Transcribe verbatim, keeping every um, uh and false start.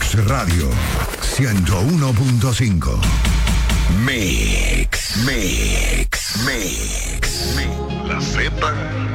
Plus Radio ciento uno punto cinco. Mix, mix, mix, mix. La Z